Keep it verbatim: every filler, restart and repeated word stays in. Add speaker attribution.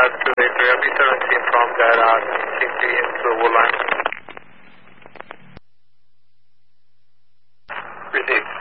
Speaker 1: five two eight three, L B seventeen from garage, C T into the wood line. Received.